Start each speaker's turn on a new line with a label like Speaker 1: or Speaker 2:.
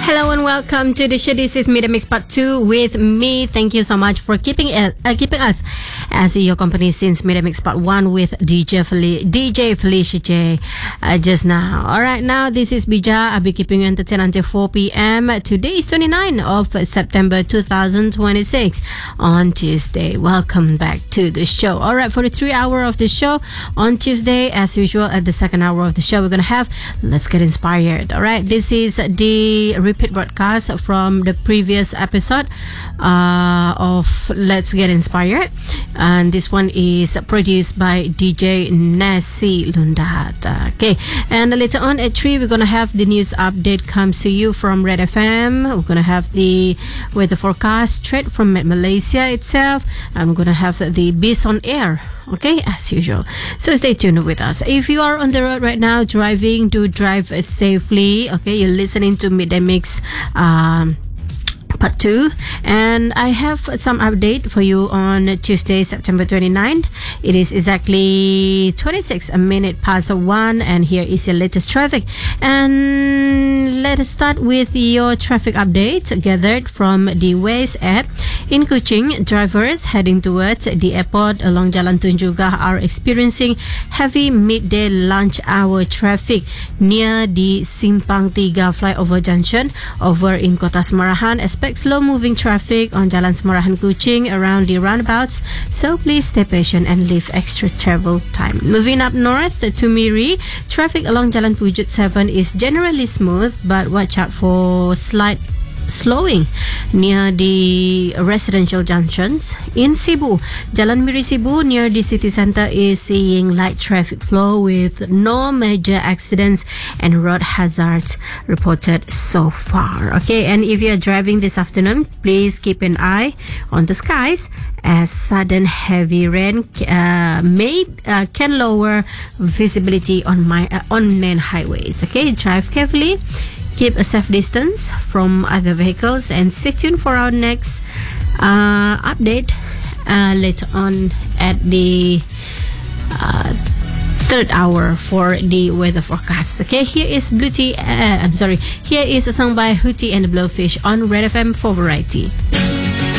Speaker 1: Hello and welcome to the show. This is Media Mix Part 2 with me. Thank you so much for keeping us as your company since Media Mix Part 1 with DJ Felicia J just now. Alright, now this is Bija. I'll be keeping you entertained until 4 p.m. Today is 29 of September 2026 on Tuesday. Welcome back to the show. Alright, for the 3 hour of the show on Tuesday, as usual, at the second hour of the show, we're going to have Let's Get Inspired. Alright, this is the repeat broadcast from the previous episode of Let's Get Inspired, and this one is produced by DJ Nasi Lundat. Okay, and later on at 3 we're gonna have the news update comes to you from Red FM. We're gonna have the weather forecast straight from Malaysia itself, and we're gonna have the Beast on Air. Okay, as usual. So stay tuned with us. If you are on the road right now driving, do drive safely. Okay, you're listening to Midday Mix Part 2, and I have some update for you on Tuesday, September 29th. It is exactly 26 minutes past 1, and here is your latest traffic. And let us start with your traffic updates gathered from the Waze app. In Kuching, drivers heading towards the airport along Jalan Tunjungan are experiencing heavy midday lunch hour traffic near the Simpang 3 flyover junction over in Kota Semarahan. Expect slow-moving traffic on Jalan Semarahan Kuching around the roundabouts, so please stay patient and leave extra travel time. Moving up north to Miri, traffic along Jalan Pujut 7 is generally smooth, but watch out for slight slowing near the residential junctions. In Cebu, Jalan Miri Cebu near the city center is seeing light traffic flow with no major accidents and road hazards reported so far. Okay, and if you are driving this afternoon, please keep an eye on the skies as sudden heavy rain can lower visibility on main highways. Okay, drive carefully. Keep a safe distance from other vehicles and stay tuned for our next update later on at the third hour for the weather forecast. Okay, here is Here is a song by Hootie and the Blowfish on Red FM for Variety.